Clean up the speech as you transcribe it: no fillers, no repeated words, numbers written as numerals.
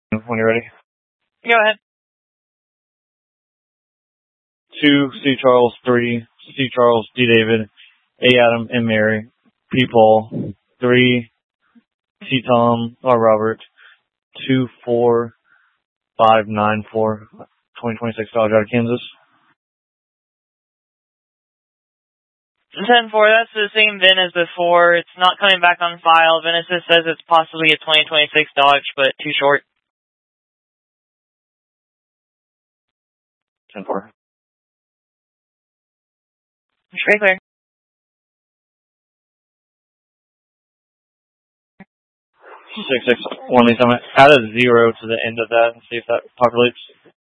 when you're ready. Go ahead. 2, C. Charles. 3, C. Charles, D. David, A. Adam, M. Mary, P. Paul. 3, C. Tom, R. Robert. 2, 4, 5, 9, 4, 2026 Dodge out of Kansas. 10-4, that's the same VIN as before. It's not coming back on file. Genesis says it's possibly a 2026 Dodge, but too short. 10-4. Straight clear. 661, add a 0 to the end of that and see if that populates.